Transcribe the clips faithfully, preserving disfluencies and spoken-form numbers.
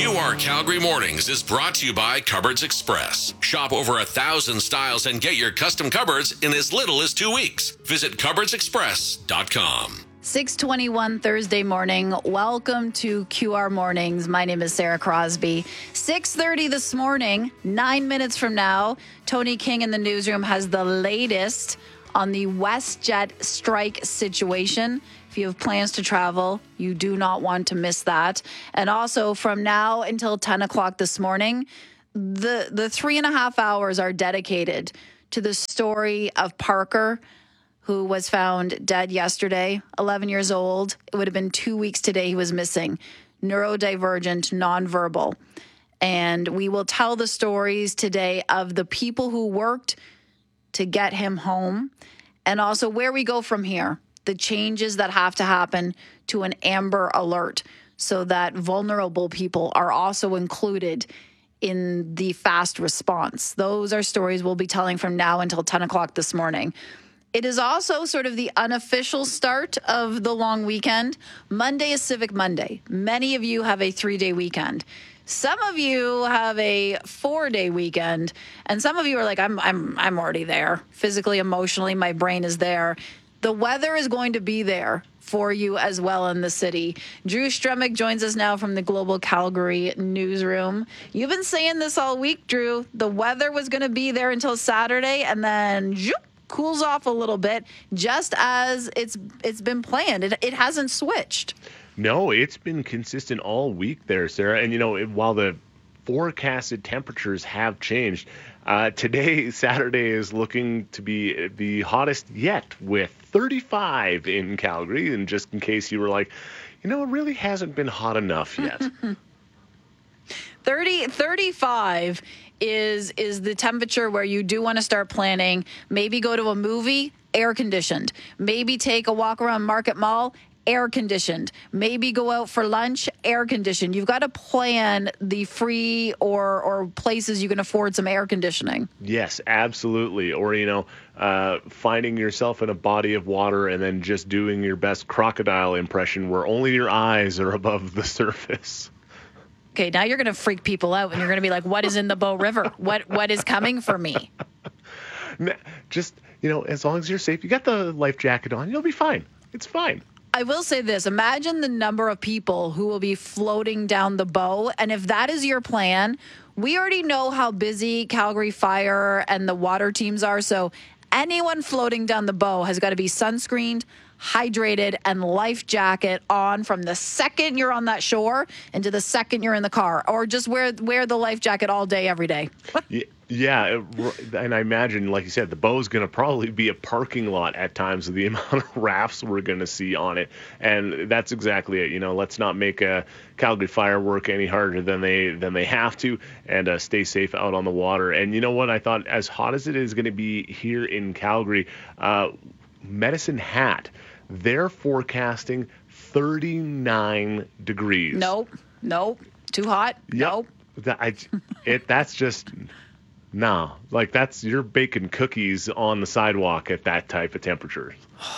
Q R Calgary Mornings is brought to you by Cupboards Express. Shop over a thousand styles and get your custom cupboards in as little as two weeks. Visit cupboards express dot com. six twenty-one Thursday morning. Welcome to Q R Mornings. My name is Sarah Crosby. six thirty this morning, nine minutes from now, Tony King in the newsroom has the latest on the WestJet strike situation. If you have plans to travel, you do not want to miss that. And also from now until ten o'clock this morning, the, the three and a half hours are dedicated to the story of Parker, who was found dead yesterday, eleven years old. It would have been two weeks today he was missing. Neurodivergent, nonverbal. And we will tell the stories today of the people who worked to get him home and also where we go from here, the changes that have to happen to an Amber Alert so that vulnerable people are also included in the fast response. Those are stories we'll be telling from now until ten o'clock this morning. It is also sort of the unofficial start of the long weekend. Monday is Civic Monday. Many of you have a three-day weekend. Some of you have a four-day weekend, and some of you are like, I'm I'm I'm already there. Physically, emotionally, my brain is there. The weather is going to be there for you as well in the city. Drew Stremick joins us now from the Global Calgary newsroom. You've been saying this all week, Drew. The weather was going to be there until Saturday, and then zoop, cools off a little bit, just as it's it's been planned. It, it hasn't switched. No, it's been consistent all week there, Sarah. And, you know, while the forecasted temperatures have changed, uh, today, Saturday, is looking to be the hottest yet with thirty-five in Calgary. And just in case you were like, you know, it really hasn't been hot enough yet. thirty, thirty-five is is the temperature where you do want to start planning. Maybe go to a movie, air conditioned. Maybe take a walk around Market Mall, air conditioned. Maybe go out for lunch, air conditioned. You've got to plan the free or or places you can afford some air conditioning. Yes, absolutely. Or, you know, uh, finding yourself in a body of water and then just doing your best crocodile impression where only your eyes are above the surface. Okay, now you're going to freak people out and you're going to be like, what is in the Bow River? What What is coming for me? Just, you know, as long as you're safe, you got the life jacket on, you'll be fine. It's fine. I will say this. Imagine the number of people who will be floating down the Bow. And if that is your plan, we already know how busy Calgary Fire and the water teams are. So anyone floating down the Bow has got to be sunscreened, hydrated, and life jacket on from the second you're on that shore into the second you're in the car. Or just wear wear the life jacket all day, every day. Yeah. Yeah, and I imagine, like you said, the Bow's going to probably be a parking lot at times with the amount of rafts we're going to see on it. And that's exactly it. You know, let's not make a Calgary Fire work any harder than they than they have to, and uh, stay safe out on the water. And you know what? I thought, as hot as it is going to be here in Calgary, uh, Medicine Hat, they're forecasting thirty-nine degrees. Nope. Nope. Too hot? Yep. Nope. That, I, it, that's just... No, like that's you're baking cookies on the sidewalk at that type of temperature.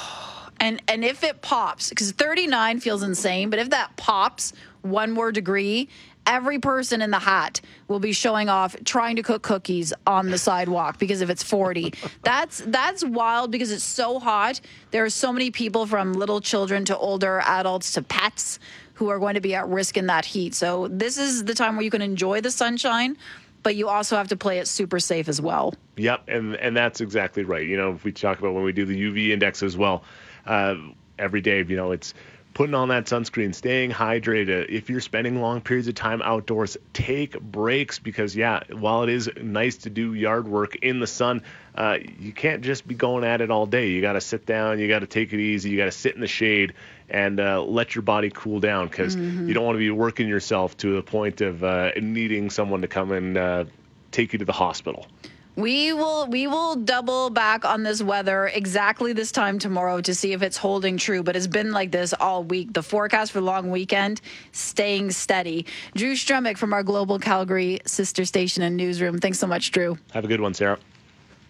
And and if it pops, because thirty-nine feels insane, but if that pops one more degree, every person in the hat will be showing off trying to cook cookies on the sidewalk because if it's forty. That's that's wild because it's so hot. There are so many people from little children to older adults to pets who are going to be at risk in that heat. So this is the time where you can enjoy the sunshine, but you also have to play it super safe as well. Yep, and and that's exactly right. You know, if we talk about when we do the U V index as well, uh, every day, you know, it's putting on that sunscreen, staying hydrated. If you're spending long periods of time outdoors, take breaks because, yeah, while it is nice to do yard work in the sun, uh, you can't just be going at it all day. You got to sit down. You got to take it easy. You got to sit in the shade and uh, let your body cool down because mm-hmm. you don't want to be working yourself to the point of uh, needing someone to come and uh, take you to the hospital. We will we will double back on this weather exactly this time tomorrow to see if it's holding true, but it's been like this all week. The forecast for long weekend staying steady. Drew Stremick from our Global Calgary sister station and newsroom. Thanks so much, Drew. Have a good one, Sarah.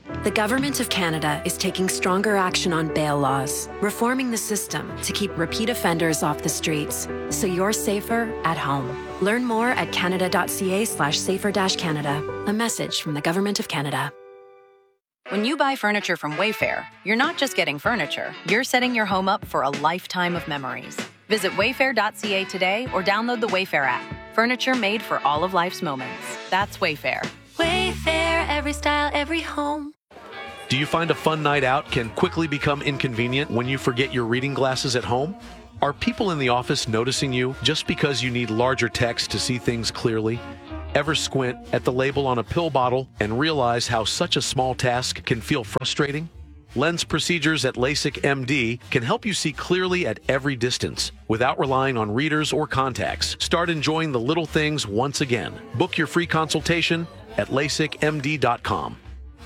The Government of Canada is taking stronger action on bail laws, reforming the system to keep repeat offenders off the streets, so you're safer at home. Learn more at canada.ca slash safer dash Canada. A message from the Government of Canada. When you buy furniture from Wayfair, you're not just getting furniture, you're setting your home up for a lifetime of memories. Visit wayfair dot c a today or download the Wayfair app. Furniture made for all of life's moments. That's Wayfair. Wayfair, every style, every home. Do you find a fun night out can quickly become inconvenient when you forget your reading glasses at home? Are people in the office noticing you just because you need larger text to see things clearly? Ever squint at the label on a pill bottle and realize how such a small task can feel frustrating? Lens procedures at LASIK M D can help you see clearly at every distance without relying on readers or contacts. Start enjoying the little things once again. Book your free consultation at lasik m d dot com.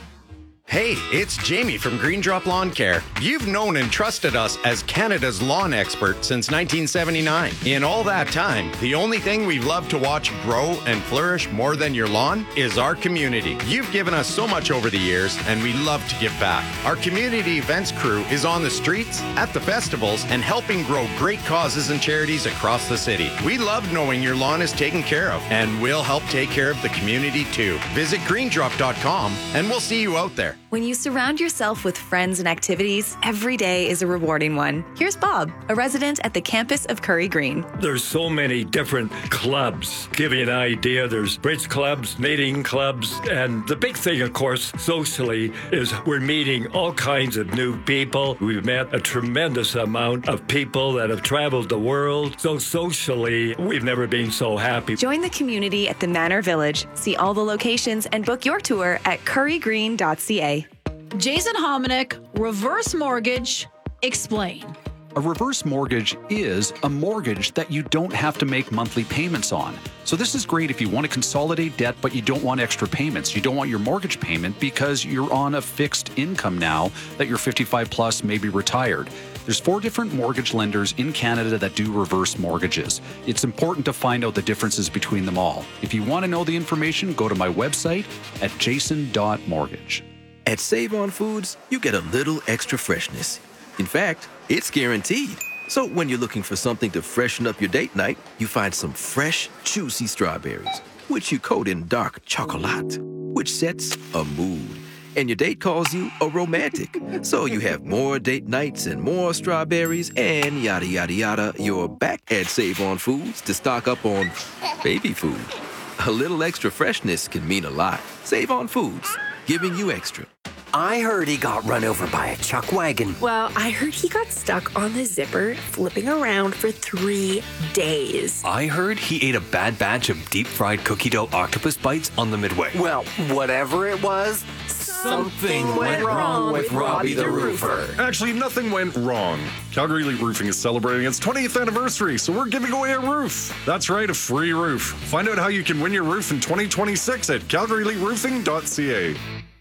Hey, it's Jamie from Green Drop Lawn Care. You've known and trusted us as Canada's lawn expert since nineteen seventy-nine. In all that time, the only thing we've loved to watch grow and flourish more than your lawn is our community. You've given us so much over the years, and we love to give back. Our community events crew is on the streets, at the festivals, and helping grow great causes and charities across the city. We love knowing your lawn is taken care of, and we'll help take care of the community too. Visit green drop dot com, and we'll see you out there. When you surround yourself with friends and activities, every day is a rewarding one. Here's Bob, a resident at the campus of Curry Green. There's so many different clubs. Give you an idea, there's bridge clubs, knitting clubs, and the big thing, of course, socially, is we're meeting all kinds of new people. We've met a tremendous amount of people that have traveled the world. So socially, we've never been so happy. Join the community at the Manor Village. See all the locations and book your tour at curry green dot c a. Jason Hominick, reverse mortgage, explain. A reverse mortgage is a mortgage that you don't have to make monthly payments on. So this is great if you want to consolidate debt, but you don't want extra payments. You don't want your mortgage payment because you're on a fixed income now that you're fifty-five plus, maybe retired. There's four different mortgage lenders in Canada that do reverse mortgages. It's important to find out the differences between them all. If you want to know the information, go to my website at jason dot mortgage. At Save On Foods, you get a little extra freshness. In fact, it's guaranteed. So when you're looking for something to freshen up your date night, you find some fresh, juicy strawberries, which you coat in dark chocolate, which sets a mood. And your date calls you a romantic. So you have more date nights and more strawberries and yada, yada, yada. You're back at Save On Foods to stock up on baby food. A little extra freshness can mean a lot. Save On Foods, giving you extra. I heard he got run over by a chuck wagon. Well, I heard he got stuck on the zipper, flipping around for three days. I heard he ate a bad batch of deep-fried cookie dough octopus bites on the Midway. Well, whatever it was, something, something went wrong with Robbie the Roofer. Actually, nothing went wrong. Calgary Elite Roofing is celebrating its twentieth anniversary, so we're giving away a roof. That's right, a free roof. Find out how you can win your roof in twenty twenty-six at calgary elite roofing dot c a.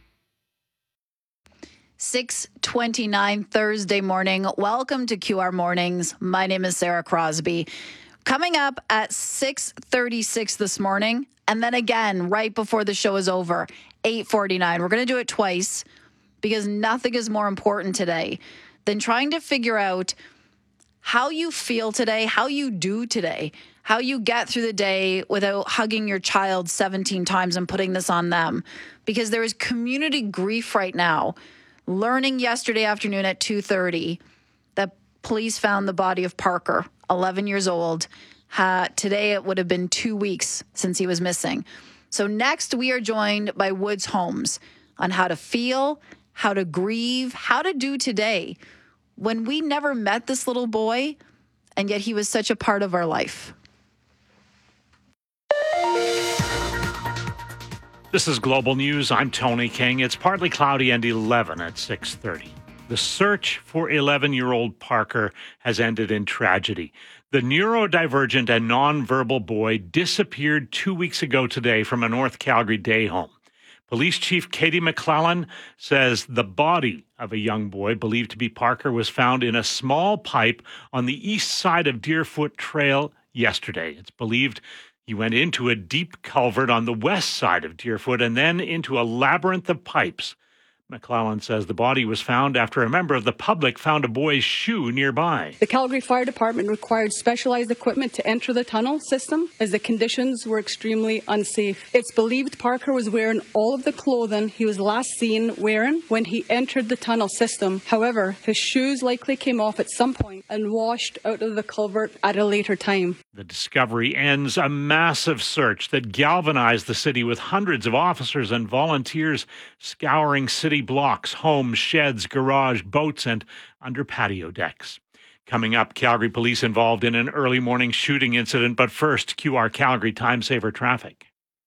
six twenty-nine Thursday morning. Welcome to Q R Mornings. My name is Sarah Crosby. Coming up at six thirty-six this morning, and then again right before the show is over, eight forty-nine. We're going to do it twice because nothing is more important today than trying to figure out how you feel today, how you do today, how you get through the day without hugging your child seventeen times and putting this on them. Because there is community grief right now. Learning yesterday afternoon at two thirty that police found the body of Parker, eleven years old. Uh, today it would have been two weeks since he was missing. So next we are joined by Woods Homes on how to feel, how to grieve, how to do today when we never met this little boy and yet he was such a part of our life. This is Global News. I'm Tony King. It's partly cloudy and eleven at six thirty. The search for eleven-year-old Parker has ended in tragedy. The neurodivergent and nonverbal boy disappeared two weeks ago today from a North Calgary day home. Police Chief Katie McClellan says the body of a young boy believed to be Parker was found in a small pipe on the east side of Deerfoot Trail yesterday. It's believed he went into a deep culvert on the west side of Deerfoot and then into a labyrinth of pipes. McClellan says the body was found after a member of the public found a boy's shoe nearby. The Calgary Fire Department required specialized equipment to enter the tunnel system as the conditions were extremely unsafe. It's believed Parker was wearing all of the clothing he was last seen wearing when he entered the tunnel system. However, his shoes likely came off at some point and washed out of the culvert at a later time. The discovery ends a massive search that galvanized the city with hundreds of officers and volunteers scouring city blocks, homes, sheds, garage, boats, and under patio decks. Coming up, Calgary police involved in an early morning shooting incident, but first, Q R Calgary Time Saver Traffic.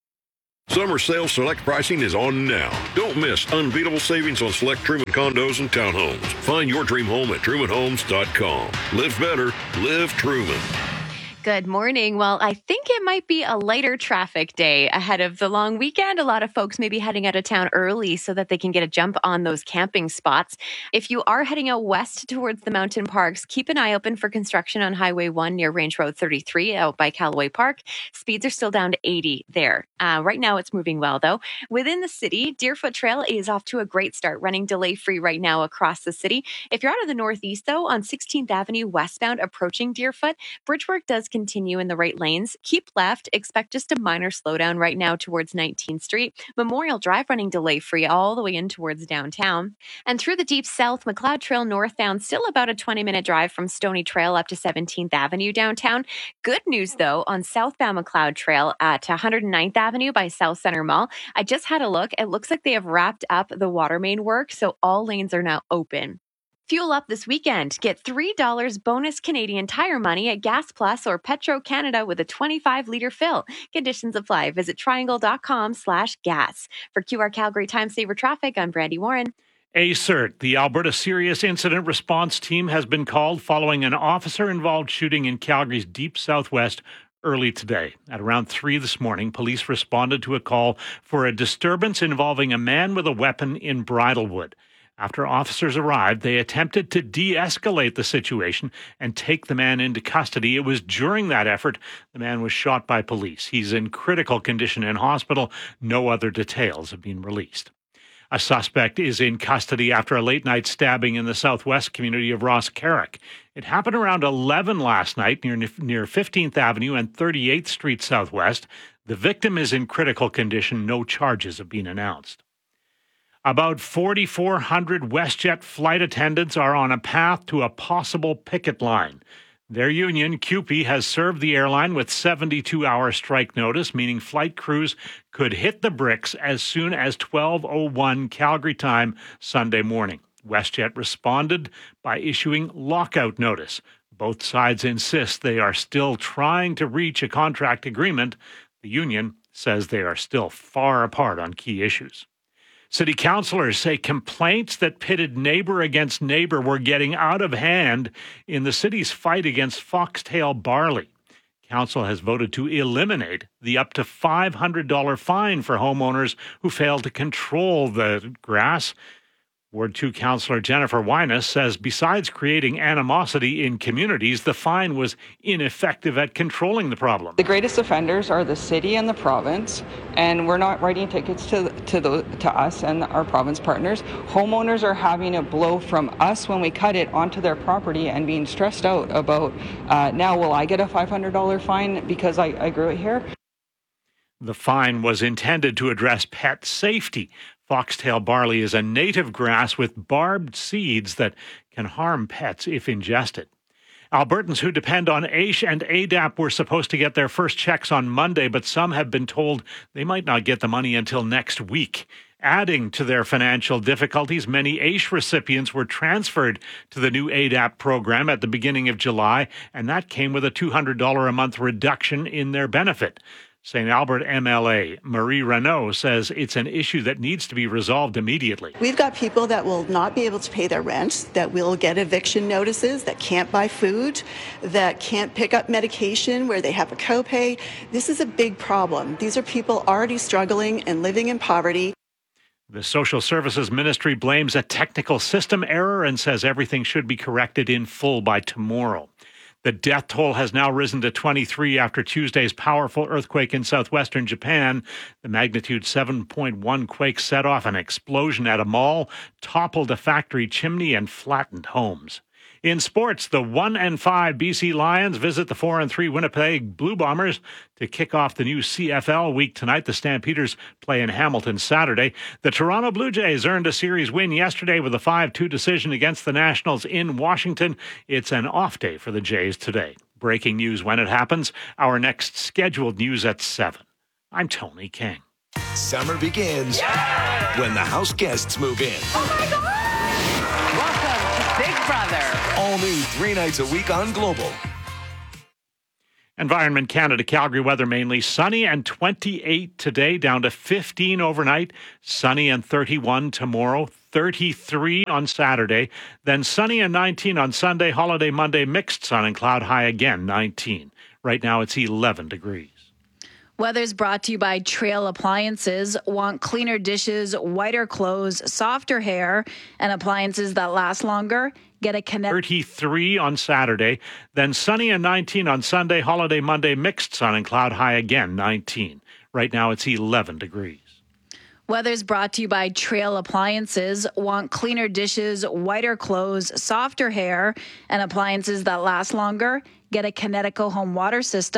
Summer sale select pricing is on now. Don't miss unbeatable savings on select Truman condos and townhomes. Find your dream home at truman homes dot com. Live better, live Truman. Good morning. Well, I think it might be a lighter traffic day ahead of the long weekend. A lot of folks may be heading out of town early so that they can get a jump on those camping spots. If you are heading out west towards the mountain parks, keep an eye open for construction on Highway one near Range Road thirty-three out by Callaway Park. Speeds are still down to eighty there. Uh, right now, it's moving well, though. Within the city, Deerfoot Trail is off to a great start, running delay-free right now across the city. If you're out of the northeast, though, on sixteenth Avenue westbound approaching Deerfoot, bridge work does continue in the right lanes. Keep left. Expect just a minor slowdown right now towards nineteenth Street. Memorial Drive running delay-free all the way in towards downtown. And through the deep south, McLeod Trail northbound, still about a twenty-minute drive from Stony Trail up to seventeenth Avenue downtown. Good news, though, on southbound McLeod Trail at one hundred ninth Avenue by South Center Mall. I just had a look. It looks like they have wrapped up the water main work, so all lanes are now open. Fuel up this weekend. Get three dollars bonus Canadian Tire money at Gas Plus or Petro Canada with a twenty-five litre fill. Conditions apply. Visit triangle.com slash gas. For Q R Calgary Time Saver Traffic, I'm Brandy Warren. A C E R T, the Alberta Serious Incident Response Team, has been called following an officer-involved shooting in Calgary's deep southwest early today. At around three this morning, police responded to a call for a disturbance involving a man with a weapon in Bridlewood. After officers arrived, they attempted to de-escalate the situation and take the man into custody. It was during that effort the man was shot by police. He's in critical condition in hospital. No other details have been released. A suspect is in custody after a late-night stabbing in the southwest community of Ross Carrick. It happened around eleven last night near, near fifteenth Avenue and thirty-eighth Street Southwest. The victim is in critical condition. No charges have been announced. About forty-four hundred WestJet flight attendants are on a path to a possible picket line. Their union, C U P E, has served the airline with seventy-two hour strike notice, meaning flight crews could hit the bricks as soon as twelve oh one Calgary time Sunday morning. WestJet responded by issuing lockout notice. Both sides insist they are still trying to reach a contract agreement. The union says they are still far apart on key issues. City councillors say complaints that pitted neighbour against neighbour were getting out of hand in the city's fight against foxtail barley. Council has voted to eliminate the up to five hundred dollars fine for homeowners who fail to control the grass. Ward two Councillor Jennifer Winus says besides creating animosity in communities, the fine was ineffective at controlling the problem. The greatest offenders are the city and the province, and we're not writing tickets to to the to us and our province partners. Homeowners are having a blow from us when we cut it onto their property and being stressed out about, uh, now will I get a five hundred dollars fine because I, I grew it here? The fine was intended to address pet safety. Foxtail barley is a native grass with barbed seeds that can harm pets if ingested. Albertans who depend on A I S H and A D A P were supposed to get their first checks on Monday, but some have been told they might not get the money until next week. Adding to their financial difficulties, many A I S H recipients were transferred to the new A D A P program at the beginning of July, and that came with a two hundred dollars a month reduction in their benefit. Saint Albert M L A Marie Renault says it's an issue that needs to be resolved immediately. We've got people that will not be able to pay their rent, that will get eviction notices, that can't buy food, that can't pick up medication where they have a copay. This is a big problem. These are people already struggling and living in poverty. The Social Services Ministry blames a technical system error and says everything should be corrected in full by tomorrow. The death toll has now risen to twenty-three after Tuesday's powerful earthquake in southwestern Japan. The magnitude seven point one quake set off an explosion at a mall, toppled a factory chimney, and flattened homes. In sports, the one and five B C Lions visit the four and three Winnipeg Blue Bombers to kick off the new C F L week tonight. The Stampeders play in Hamilton Saturday. The Toronto Blue Jays earned a series win yesterday with a five two decision against the Nationals in Washington. It's an off day for the Jays today. Breaking news when it happens. Our next scheduled news at seven. I'm Tony King. Summer begins yeah! when the house guests move in. Oh my God! Welcome to Big Brother. All new three nights a week on Global. Environment Canada, Calgary weather mainly sunny and twenty-eight today, down to fifteen overnight, sunny and thirty-one tomorrow, thirty-three on Saturday, then sunny and nineteen on Sunday, holiday Monday, mixed sun and cloud high again, nineteen. Right now it's eleven degrees. Weather's brought to you by Trail Appliances. Want cleaner dishes, whiter clothes, softer hair, and appliances that last longer? Get a Connect. thirty-three on Saturday, then sunny and nineteen on Sunday, holiday Monday, mixed sun and cloud high again, nineteen. Right now it's eleven degrees. Weather's brought to you by Trail Appliances. Want cleaner dishes, whiter clothes, softer hair, and appliances that last longer? Get a Kinetico home water system.